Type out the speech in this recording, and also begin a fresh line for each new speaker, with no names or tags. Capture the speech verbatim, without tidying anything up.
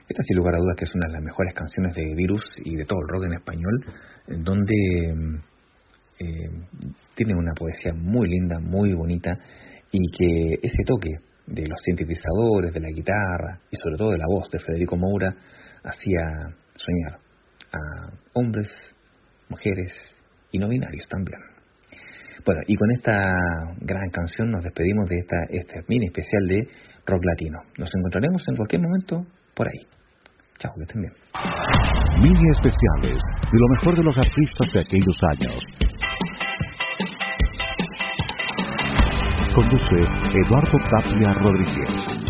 Esta, sin lugar a dudas, que es una de las mejores canciones de Virus y de todo el rock en español, en donde eh, tiene una poesía muy linda, muy bonita, y que ese toque de los sintetizadores, de la guitarra y sobre todo de la voz de Federico Moura hacía soñar a hombres, mujeres y no binarios también. Bueno, y con esta gran canción nos despedimos de esta este mini especial de rock latino. Nos encontraremos en cualquier momento por ahí. Chao, que estén bien.
Mini especiales de lo mejor de los artistas de aquellos años. Conduce Eduardo Tapia Rodríguez.